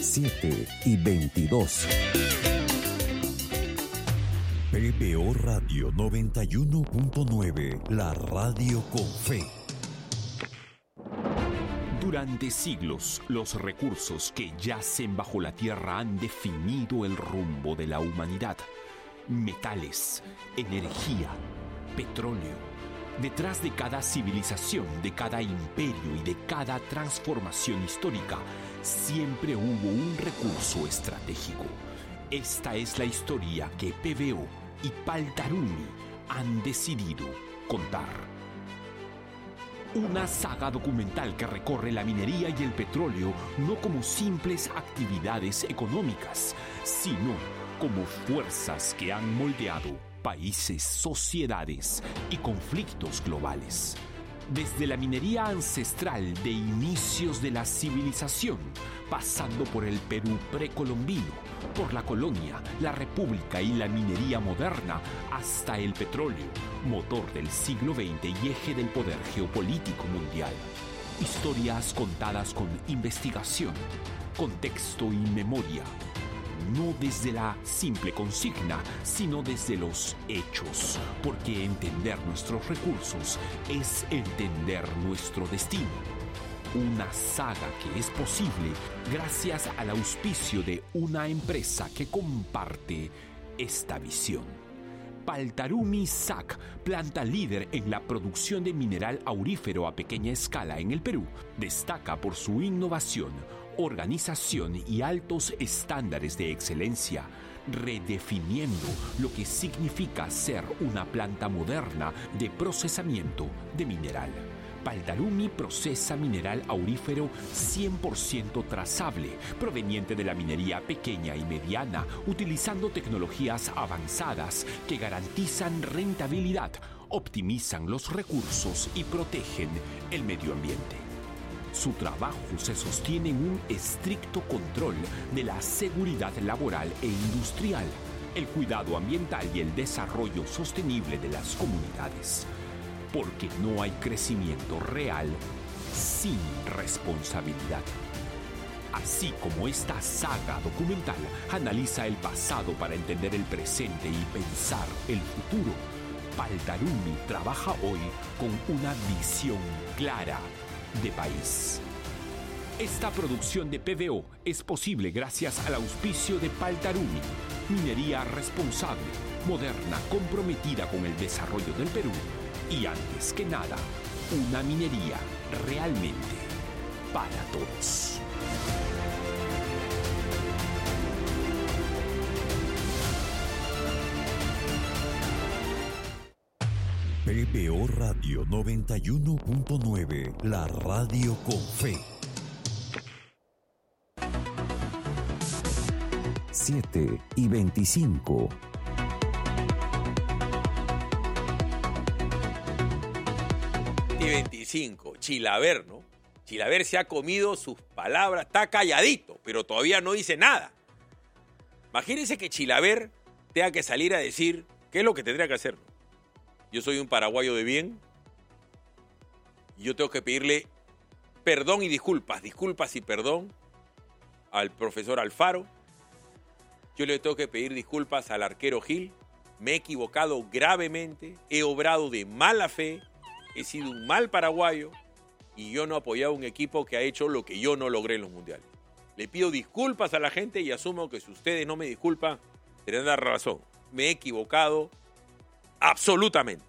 7:22. PBO Radio 91.9, la radio con fe. Durante siglos, los recursos que yacen bajo la tierra han definido el rumbo de la humanidad. Metales, energía, petróleo. Detrás de cada civilización, de cada imperio y de cada transformación histórica, siempre hubo un recurso estratégico. Esta es la historia que PBO y Paltarumi han decidido contar. Una saga documental que recorre la minería y el petróleo no como simples actividades económicas, sino como fuerzas que han moldeado países, sociedades y conflictos globales. Desde la minería ancestral de inicios de la civilización, pasando por el Perú precolombino, por la colonia, la república y la minería moderna, hasta el petróleo, motor del siglo XX y eje del poder geopolítico mundial. Historias contadas con investigación, contexto y memoria. No desde la simple consigna, sino desde los hechos, porque entender nuestros recursos es entender nuestro destino. Una saga que es posible gracias al auspicio de una empresa que comparte esta visión. Paltarumi SAC, planta líder en la producción de mineral aurífero a pequeña escala en el Perú, destaca por su innovación, organización y altos estándares de excelencia, redefiniendo lo que significa ser una planta moderna de procesamiento de mineral. Paltarumi procesa mineral aurífero 100% trazable, proveniente de la minería pequeña y mediana, utilizando tecnologías avanzadas que garantizan rentabilidad, optimizan los recursos y protegen el medio ambiente. Su trabajo se sostiene en un estricto control de la seguridad laboral e industrial, el cuidado ambiental y el desarrollo sostenible de las comunidades. Porque no hay crecimiento real sin responsabilidad. Así como esta saga documental analiza el pasado para entender el presente y pensar el futuro, Paltarumi trabaja hoy con una visión clara de país. Esta producción de PBO es posible gracias al auspicio de Paltarumi, minería responsable, moderna, comprometida con el desarrollo del Perú y, antes que nada, una minería realmente para todos. PBO Radio 91.9, la radio con fe. 7:25. Y 25, Chilaver, ¿no? Chilaver se ha comido sus palabras, está calladito, pero todavía no dice nada. Imagínense que Chilaver tenga que salir a decir qué es lo que tendría que hacer. Yo soy un paraguayo de bien y yo tengo que pedirle perdón y disculpas y perdón al profesor Alfaro. Yo le tengo que pedir disculpas al arquero Gil. Me he equivocado gravemente, he obrado de mala fe, he sido un mal paraguayo y yo no he apoyado a un equipo que ha hecho lo que yo no logré en los mundiales. Le pido disculpas a la gente y asumo que si ustedes no me disculpan, tendrán la razón. Me he equivocado absolutamente.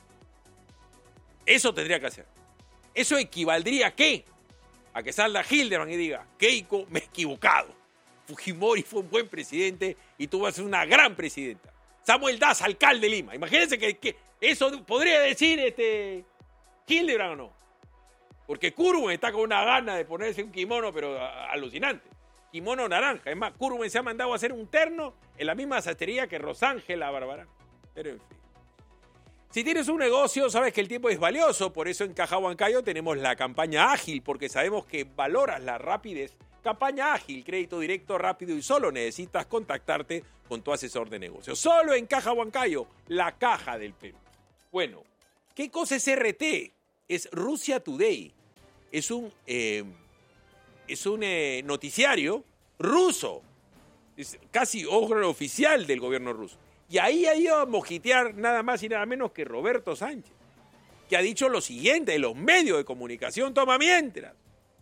Eso tendría que hacer. Eso equivaldría ¿a qué? A que salga Hildebrand y diga, Keiko, me he equivocado. Fujimori fue un buen presidente y tú vas a ser una gran presidenta. Samuel Das, alcalde de Lima. Imagínense que eso podría decir Hildebrand o no. Porque Curwen está con una gana de ponerse un kimono, pero alucinante. Kimono naranja. Es más, Curwen se ha mandado a hacer un terno en la misma sastrería que Rosángela Barbarán. Pero en fin. Si tienes un negocio, sabes que el tiempo es valioso. Por eso en Caja Huancayo tenemos la campaña ágil, porque sabemos que valoras la rapidez. Campaña ágil, crédito directo, rápido y solo necesitas contactarte con tu asesor de negocios. Solo en Caja Huancayo, la caja del Perú. Bueno, ¿qué cosa es RT? Es Russia Today. Es un noticiario ruso. Es casi órgano oficial del gobierno ruso. Y ahí ha ido a mojitear nada más y nada menos que Roberto Sánchez, que ha dicho lo siguiente en los medios de comunicación, toma mientras.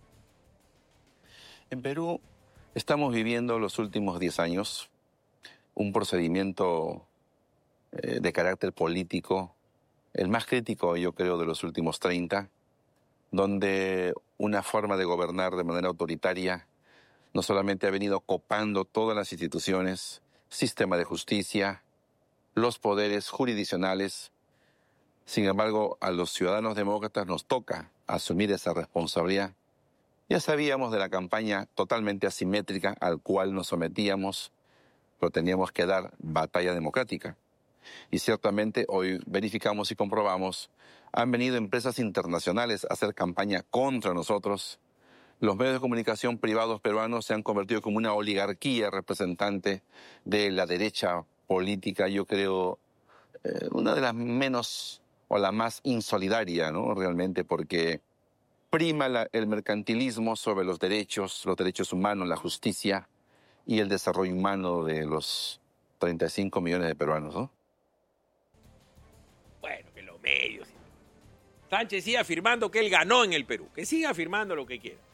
En Perú estamos viviendo los últimos 10 años un procedimiento de carácter político, el más crítico, yo creo, de los últimos 30, donde una forma de gobernar de manera autoritaria no solamente ha venido copando todas las instituciones, sistema de justicia, los poderes jurisdiccionales. Sin embargo, a los ciudadanos demócratas nos toca asumir esa responsabilidad. Ya sabíamos de la campaña totalmente asimétrica al cual nos sometíamos, pero teníamos que dar batalla democrática. Y ciertamente hoy verificamos y comprobamos, han venido empresas internacionales a hacer campaña contra nosotros. Los medios de comunicación privados peruanos se han convertido como una oligarquía representante de la derecha política, yo creo, una de las menos o la más insolidaria, ¿no? Realmente, porque prima el mercantilismo sobre los derechos humanos, la justicia y el desarrollo humano de los 35 millones de peruanos, ¿no? Bueno, que los medios. Sánchez sigue afirmando que él ganó en el Perú, que siga afirmando lo que quiera.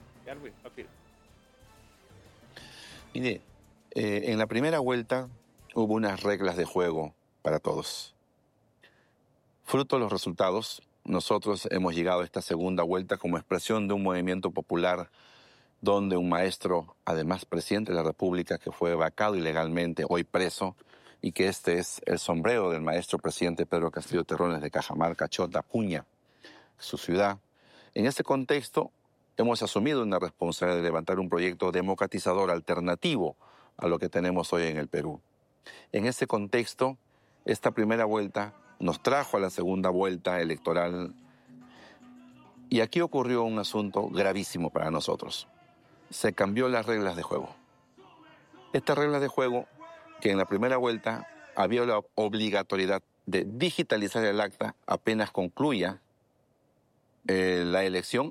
Mire, en la primera vuelta hubo unas reglas de juego para todos. Fruto de los resultados, nosotros hemos llegado a esta segunda vuelta como expresión de un movimiento popular donde un maestro, además presidente de la República, que fue vacado ilegalmente, hoy preso, y que este es el sombrero del maestro presidente Pedro Castillo Terrones de Cajamarca, Chota, Puña, su ciudad. En este contexto, hemos asumido una responsabilidad de levantar un proyecto democratizador alternativo a lo que tenemos hoy en el Perú. En ese contexto, esta primera vuelta nos trajo a la segunda vuelta electoral y aquí ocurrió un asunto gravísimo para nosotros. Se cambió las reglas de juego. Estas reglas de juego, que en la primera vuelta había la obligatoriedad de digitalizar el acta apenas concluya la elección,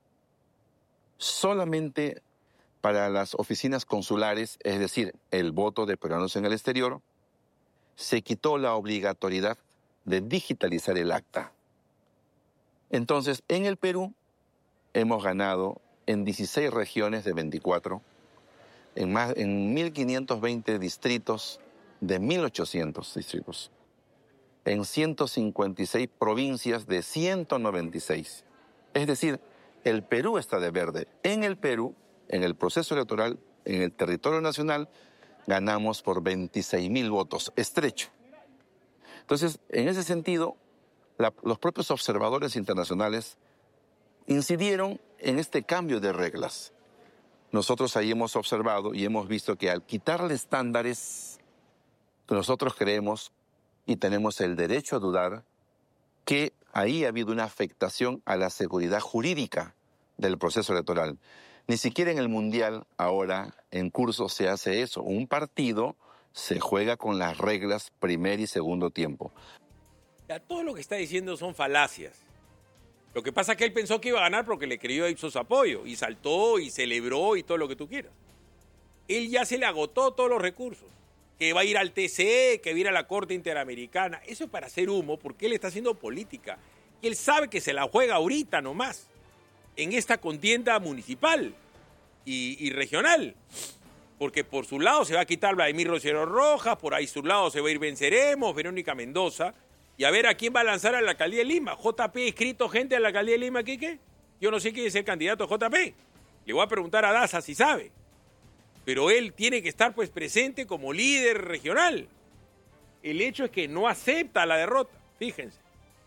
solamente para las oficinas consulares, es decir, el voto de peruanos en el exterior, se quitó la obligatoriedad de digitalizar el acta. Entonces, en el Perú hemos ganado en 16 regiones de 24, en 1.520 distritos de 1.800 distritos, en 156 provincias de 196. Es decir, el Perú está de verde. En el Perú, en el proceso electoral, en el territorio nacional, ganamos por 26.000 votos, estrecho. Entonces, en ese sentido, los propios observadores internacionales incidieron en este cambio de reglas. Nosotros ahí hemos observado y hemos visto que al quitarle estándares, nosotros creemos y tenemos el derecho a dudar que ahí ha habido una afectación a la seguridad jurídica del proceso electoral. Ni siquiera en el Mundial ahora en curso se hace eso. Un partido se juega con las reglas primer y segundo tiempo. Ya, todo lo que está diciendo son falacias. Lo que pasa es que él pensó que iba a ganar porque le creyó a Ipsos apoyo y saltó y celebró y todo lo que tú quieras. Él ya se le agotó todos los recursos. Que va a ir al TCE, que va a ir a la Corte Interamericana. Eso es para hacer humo porque él está haciendo política. Y él sabe que se la juega ahorita nomás, en esta contienda municipal y regional. Porque por su lado se va a quitar Vladimir Rociero Rojas, por ahí su lado se va a ir Venceremos, Verónica Mendoza. Y a ver a quién va a lanzar a la alcaldía de Lima. JP, ¿inscrito gente a la alcaldía de Lima, Quique? Yo no sé quién es el candidato JP. Le voy a preguntar a Daza si sabe. Pero él tiene que estar pues presente como líder regional. El hecho es que no acepta la derrota, fíjense.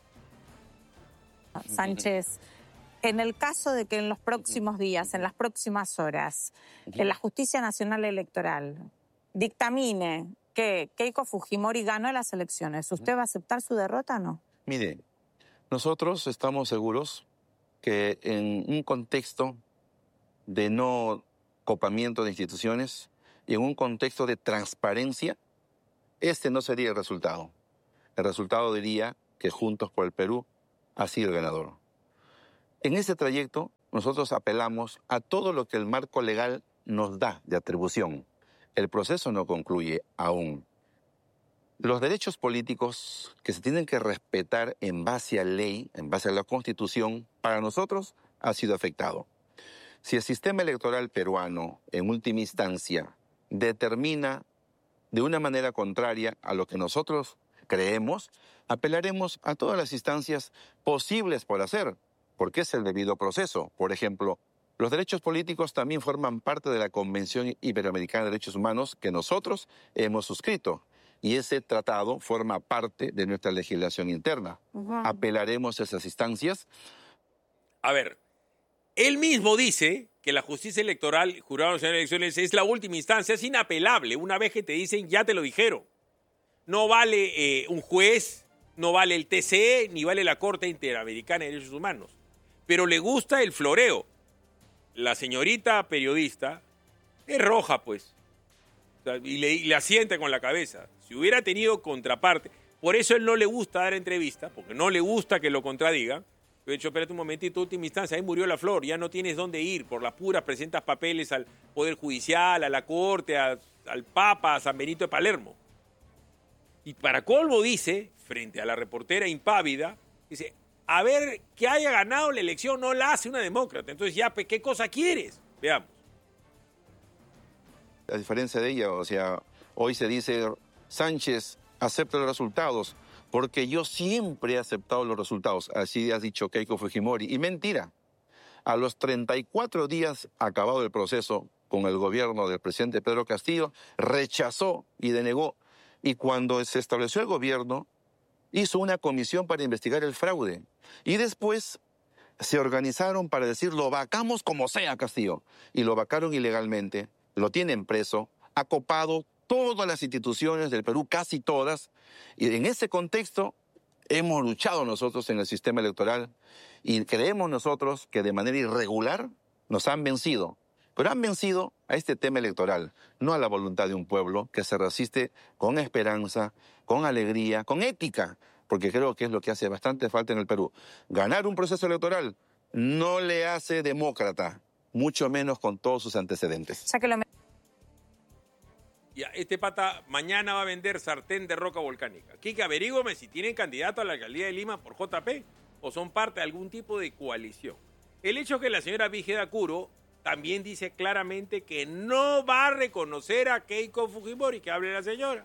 Sánchez, en el caso de que en los próximos días, en las próximas horas, en la Justicia Nacional Electoral dictamine que Keiko Fujimori ganó las elecciones, ¿usted va a aceptar su derrota o no? Mire, nosotros estamos seguros que en un contexto de no copamiento de instituciones y en un contexto de transparencia, este no sería el resultado. El resultado diría que Juntos por el Perú ha sido el ganador. En ese trayecto, nosotros apelamos a todo lo que el marco legal nos da de atribución. El proceso no concluye aún. Los derechos políticos que se tienen que respetar en base a ley, en base a la Constitución, para nosotros ha sido afectado. Si el sistema electoral peruano, en última instancia, determina de una manera contraria a lo que nosotros creemos, apelaremos a todas las instancias posibles por hacer, porque es el debido proceso. Por ejemplo, los derechos políticos también forman parte de la Convención Iberoamericana de Derechos Humanos que nosotros hemos suscrito. Y ese tratado forma parte de nuestra legislación interna. Apelaremos a esas instancias. A ver, él mismo dice que la justicia electoral, Jurado Nacional de Elecciones, es la última instancia, es inapelable. Una vez que te dicen, ya te lo dijeron. No vale un juez, no vale el TCE, ni vale la Corte Interamericana de Derechos Humanos. Pero le gusta el floreo. La señorita periodista es roja, pues. O sea, y le asienta con la cabeza. Si hubiera tenido contraparte, por eso él no le gusta dar entrevistas, porque no le gusta que lo contradigan. Yo he dicho, espérate un momentito, última instancia, ahí murió la flor, ya no tienes dónde ir. Por las puras presentas papeles al Poder Judicial, a la Corte, al Papa, a San Benito de Palermo. Y para colmo dice, frente a la reportera impávida, dice, a ver, que haya ganado la elección no la hace una demócrata. Entonces ya, ¿qué cosa quieres? Veamos. A diferencia de ella, o sea, hoy se dice, Sánchez acepta los resultados, porque yo siempre he aceptado los resultados. Así ha dicho Keiko Fujimori. Y mentira. A los 34 días acabado el proceso con el gobierno del presidente Pedro Castillo, rechazó y denegó. Y cuando se estableció el gobierno, hizo una comisión para investigar el fraude. Y después se organizaron para decir, lo vacamos como sea, Castillo. Y lo vacaron ilegalmente, lo tienen preso, ha copado todas las instituciones del Perú, casi todas. Y en ese contexto hemos luchado nosotros en el sistema electoral y creemos nosotros que de manera irregular nos han vencido. Pero han vencido a este tema electoral, no a la voluntad de un pueblo que se resiste con esperanza, con alegría, con ética, porque creo que es lo que hace bastante falta en el Perú. Ganar un proceso electoral no le hace demócrata, mucho menos con todos sus antecedentes. O sea que lo... Ya, este pata mañana va a vender sartén de roca volcánica. Quique, averígame si tienen candidato a la alcaldía de Lima por JP o son parte de algún tipo de coalición. El hecho que la señora Vigeda Curo también dice claramente que no va a reconocer a Keiko Fujimori, que hable la señora.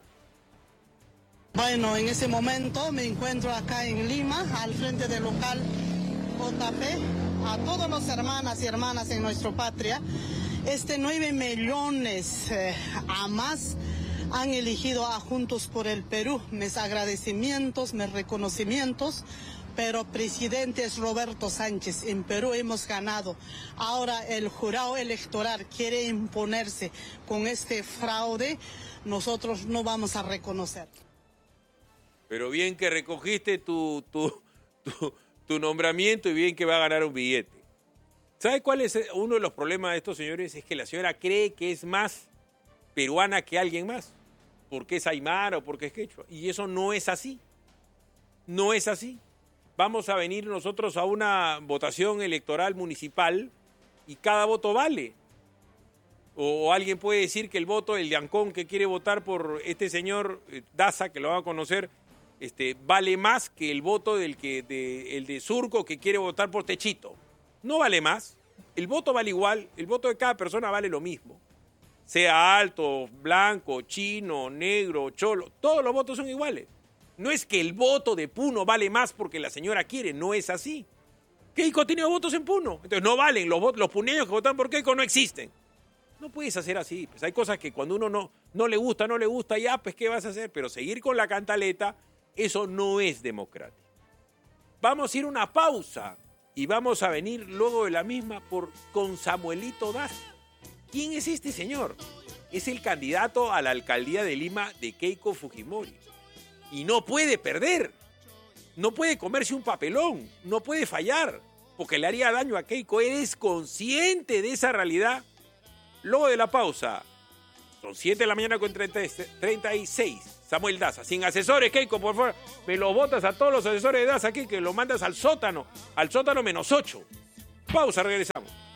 Bueno, en ese momento me encuentro acá en Lima, al frente del local JP, a todos los hermanas y hermanas en nuestra patria. 9 millones a más han elegido a Juntos por el Perú. Mis agradecimientos, mis reconocimientos, pero presidente es Roberto Sánchez. En Perú hemos ganado. Ahora el jurado electoral quiere imponerse con este fraude. Nosotros no vamos a reconocer. Pero bien que recogiste tu nombramiento y bien que va a ganar un billete. ¿Sabe cuál es uno de los problemas de estos señores? Es que la señora cree que es más peruana que alguien más, porque es aymara o porque es quechua. Y eso no es así. No es así. Vamos a venir nosotros a una votación electoral municipal y cada voto vale. O alguien puede decir que el voto, el de Ancón que quiere votar por este señor Daza, que lo van a conocer, vale más que el voto el de Surco que quiere votar por Techito. No vale más, el voto vale igual, el voto de cada persona vale lo mismo. Sea alto, blanco, chino, negro, cholo, todos los votos son iguales. No es que el voto de Puno vale más porque la señora quiere, no es así. Keiko tiene votos en Puno, entonces no valen, los puneños que votan por Keiko no existen. No puedes hacer así, pues hay cosas que cuando uno no le gusta, ya, pues ¿qué vas a hacer? Pero seguir con la cantaleta, eso no es democrático. Vamos a ir a una pausa. Y vamos a venir luego de la misma con Samuelito Daza. ¿Quién es este señor? Es el candidato a la alcaldía de Lima de Keiko Fujimori. Y no puede perder. No puede comerse un papelón. No puede fallar. Porque le haría daño a Keiko. ¿Eres consciente de esa realidad? Luego de la pausa. Son 7 de la mañana con 36. Samuel Daza, sin asesores, Keiko, por favor. Me lo botas a todos los asesores de Daza aquí, que lo mandas al sótano -8. Pausa, regresamos.